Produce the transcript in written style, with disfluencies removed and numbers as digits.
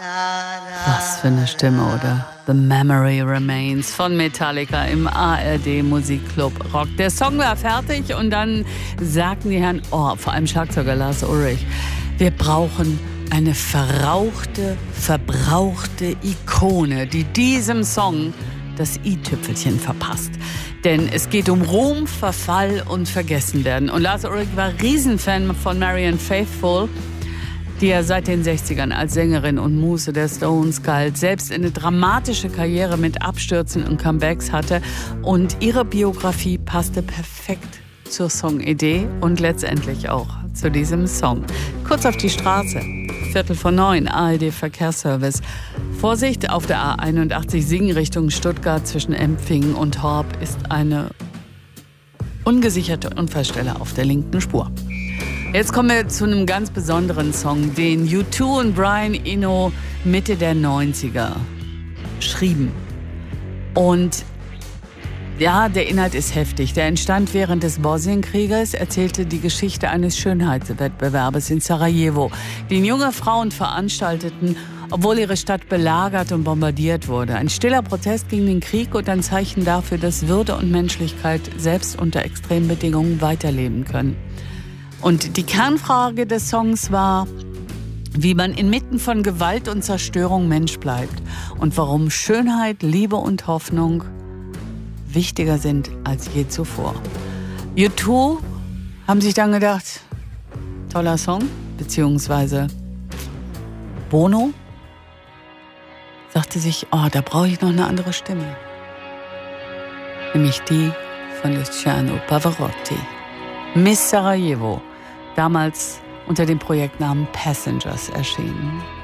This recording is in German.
Was für eine Stimme, oder? The Memory Remains von Metallica im ARD Musikclub Rock. Der Song war fertig und dann sagten die Herren, vor allem Schlagzeuger Lars Ulrich, wir brauchen eine verbrauchte Ikone, die diesem Song das i-Tüpfelchen verpasst. Denn es geht um Ruhm, Verfall und Vergessenwerden. Und Lars Ulrich war Riesenfan von Marianne Faithfull, die er seit den 60ern als Sängerin und Muse der Stones galt, selbst eine dramatische Karriere mit Abstürzen und Comebacks hatte. Und ihre Biografie passte perfekt zur Songidee und letztendlich auch zu diesem Song. Kurz auf die Straße, 8:45, ARD Verkehrsservice. Vorsicht, auf der A81 Siegen Richtung Stuttgart zwischen Empfingen und Horb ist eine ungesicherte Unfallstelle auf der linken Spur. Jetzt kommen wir zu einem ganz besonderen Song, den U2 und Brian Eno Mitte der 90er schrieben. Und ja, der Inhalt ist heftig. Der entstand während des Bosnienkrieges, erzählte die Geschichte eines Schönheitswettbewerbes in Sarajevo, den junge Frauen veranstalteten, obwohl ihre Stadt belagert und bombardiert wurde. Ein stiller Protest gegen den Krieg und ein Zeichen dafür, dass Würde und Menschlichkeit selbst unter extremen Bedingungen weiterleben können. Und die Kernfrage des Songs war, wie man inmitten von Gewalt und Zerstörung Mensch bleibt und warum Schönheit, Liebe und Hoffnung wichtiger sind als je zuvor. U2 haben sich dann gedacht, toller Song, beziehungsweise Bono sagte sich, da brauche ich noch eine andere Stimme. Nämlich die von Luciano Pavarotti. Miss Sarajevo, damals unter dem Projektnamen Passengers erschienen.